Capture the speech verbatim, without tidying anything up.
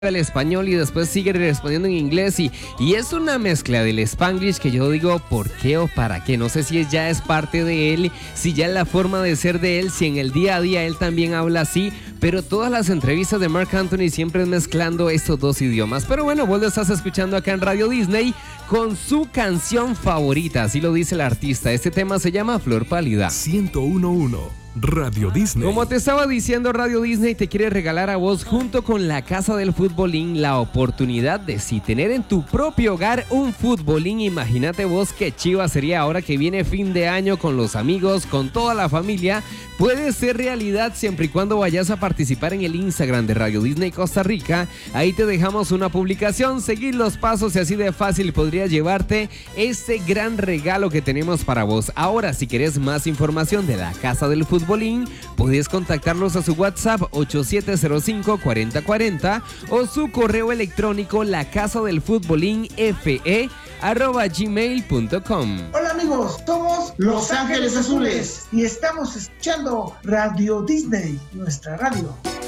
el español y después sigue respondiendo en inglés y, y es una mezcla del Spanglish que yo digo ¿por qué o para qué? No sé si ya es parte de él, si ya es la forma de ser de él, si en el día a día él también habla así, pero todas las entrevistas de Marc Anthony siempre es mezclando estos dos idiomas. Pero bueno, vos lo estás escuchando acá en Radio Disney con su canción favorita, así lo dice el artista. Este tema se llama Flor Pálida. ciento uno punto uno Radio Disney. Como te estaba diciendo, Radio Disney te quiere regalar a vos, junto con la Casa del Futbolín, la oportunidad de si tener en tu propio hogar un futbolín. Imagínate vos qué chiva sería ahora que viene fin de año con los amigos, con toda la familia. Puede ser realidad siempre y cuando vayas a participar en el Instagram de Radio Disney Costa Rica. Ahí te dejamos una publicación, seguir los pasos y así de fácil podrías llevarte este gran regalo que tenemos para vos. Ahora, si querés más información de la Casa del Futbolín, Futbolín, podés contactarlos a su WhatsApp ocho siete cero cinco, cuatro cero cuatro cero o su correo electrónico lacasadelfutbolinfe arroba gmail punto com. Hola amigos, somos Los Ángeles Azules y estamos escuchando Radio Disney, nuestra radio.